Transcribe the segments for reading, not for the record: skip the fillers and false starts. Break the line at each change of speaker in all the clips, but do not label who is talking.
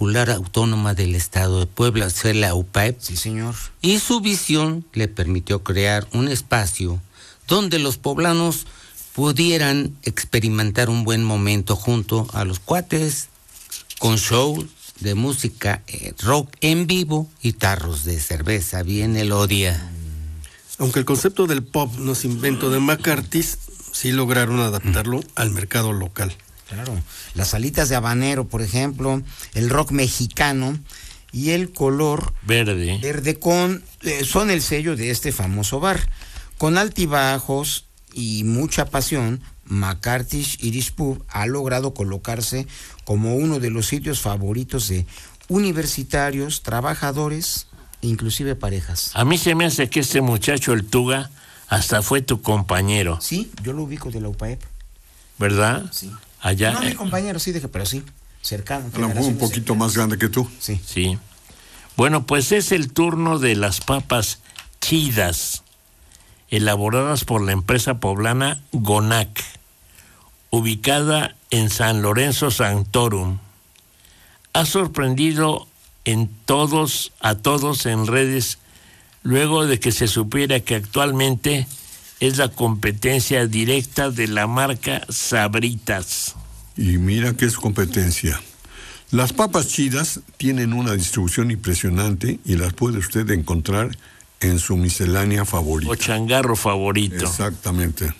Popular Autónoma del Estado de Puebla, fue la UPAEP.
Sí, señor.
Y su visión le permitió crear un espacio donde los poblanos pudieran experimentar un buen momento junto a los cuates, con show de música rock en vivo y tarros de cerveza bien Elodia.
Aunque el concepto del pop no es invento de McCarthy, sí lograron adaptarlo al mercado local.
Claro, las salitas de habanero, por ejemplo, el rock mexicano y el color verde son el sello de este famoso bar. Con altibajos y mucha pasión, McCarthy's Irish Pub ha logrado colocarse como uno de los sitios favoritos de universitarios, trabajadores, inclusive parejas.
A mí se me hace que este muchacho, el Tuga, hasta fue tu compañero.
Sí, yo lo ubico de la UPAEP.
¿Verdad?
Sí.
Allá.
No mi compañero, sí, pero sí, cercano.
A lo mejor un poquito más grande que tú.
Sí.
Sí. Bueno, pues es el turno de las papas chidas, elaboradas por la empresa poblana Gonac, ubicada en San Lorenzo Santorum. Ha sorprendido a todos en redes luego de que se supiera que actualmente es la competencia directa de la marca Sabritas.
Y mira que es competencia. Las papas chidas tienen una distribución impresionante y las puede usted encontrar en su miscelánea favorita.
O changarro favorito.
Exactamente.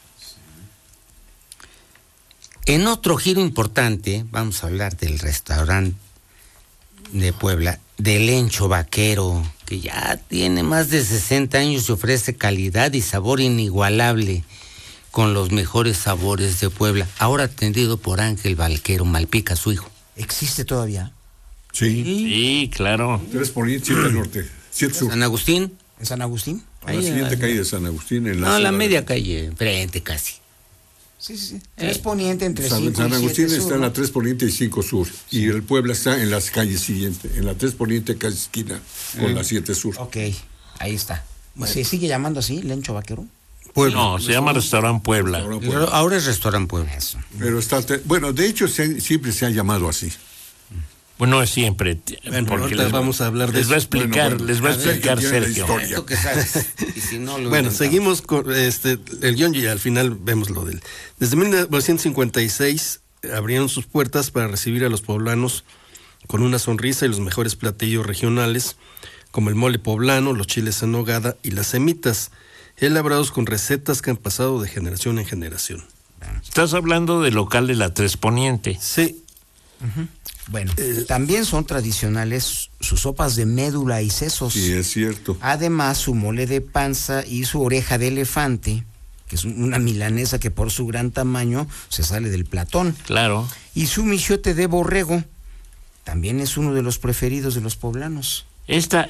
En otro giro importante, vamos a hablar del restaurante de Puebla, del Lencho Vaquero, que ya tiene más de 60 años y ofrece calidad y sabor inigualable con los mejores sabores de Puebla. Ahora atendido por Ángel Vaquero Malpica, su hijo.
¿Existe todavía?
Sí.
Sí, claro.
3 Poniente, 7 Norte, 7 Sur.
¿San Agustín?
¿En San Agustín?
A la siguiente calle de San Agustín.
La media calle, enfrente casi.
Sí. 3 Poniente entre 5 y 7
San Agustín
Sur,
está en
¿no?
la 3 Poniente y 5 Sur. Sí. Y el Puebla está en las calles siguientes. En la 3 Poniente, casi esquina, con la 7 Sur.
Ok, ahí está. ¿Se sigue llamando así, Lencho Vaquero?
Puebla.
No, se llama Restaurant Puebla.
Ahora es Restaurant Puebla.
Eso.
Pero bueno, de hecho siempre se ha llamado así.
Bueno, es siempre.
Bueno,
porque
ahorita vamos a hablar de
les va a
eso.
explicar,
Bueno,
les va a explicar
tiene la
Sergio.
historia.
Esto que sabes. Y si no lo
Bueno,
inventamos.
seguimos con el guión y al final vemos lo del. Desde 1956 abrieron sus puertas para recibir a los poblanos con una sonrisa y los mejores platillos regionales, como el mole poblano, los chiles en nogada y las semitas, elaborados con recetas que han pasado de generación en generación.
Estás hablando del local de la 3 Poniente.
Sí.
Bueno, también son tradicionales sus sopas de médula y sesos.
Sí, es cierto.
Además, su mole de panza y su oreja de elefante, que es una milanesa que por su gran tamaño se sale del platón.
Claro.
Y su michote de borrego también es uno de los preferidos de los poblanos.
Esta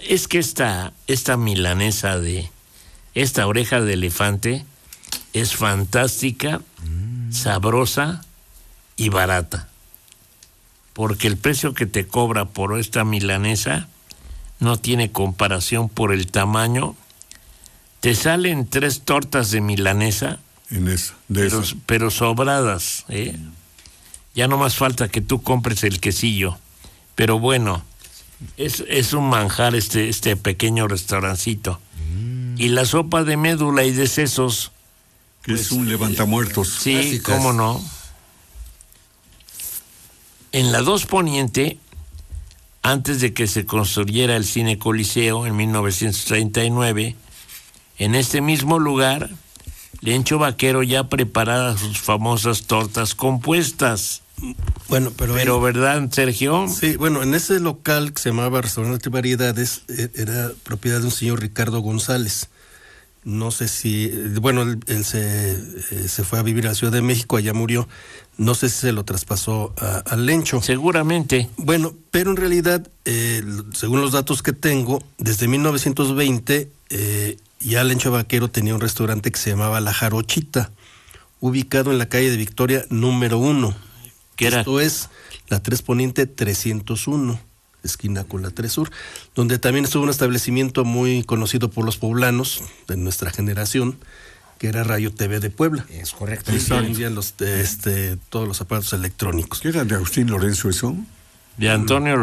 milanesa esta oreja de elefante es fantástica, sabrosa y barata. Porque el precio que te cobra por esta milanesa no tiene comparación por el tamaño. Te salen 3 tortas de milanesa, pero sobradas, ¿eh? Ya no más falta que tú compres el quesillo. Pero bueno, es un manjar este pequeño restaurancito. Y la sopa de médula y de sesos,
Que es un levantamuertos.
sí,
Clásicas.
cómo no. En la 2 Poniente, antes de que se construyera el Cine Coliseo en 1939, en este mismo lugar, Lencho Vaquero ya preparaba sus famosas tortas compuestas.
Bueno,
Pero ¿verdad, Sergio?
Sí, bueno, en ese local que se llamaba Restaurante Variedades, era propiedad de un señor Ricardo González. No sé si, bueno, él se fue a vivir a la Ciudad de México, allá murió. No sé si se lo traspasó al Lencho.
Seguramente.
Bueno, pero en realidad, según los datos que tengo, desde 1920 ya Lencho Vaquero tenía un restaurante que se llamaba La Jarochita, ubicado en la calle de Victoria número 1.
¿Qué era?
Esto es la 3 Poniente 301, esquina con la 3 Sur, donde también estuvo un establecimiento muy conocido por los poblanos de nuestra generación, que era Radio TV de Puebla.
Es correcto.
Ahí se vendían todos los aparatos electrónicos.
¿Qué era de Agustín Lorenzo eso?
De Antonio